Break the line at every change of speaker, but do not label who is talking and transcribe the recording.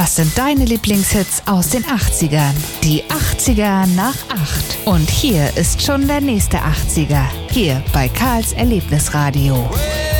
Das sind deine Lieblingshits aus den 80ern. Die 80er nach 8. Und hier ist schon der nächste 80er. Hier bei Karls Erlebnisradio.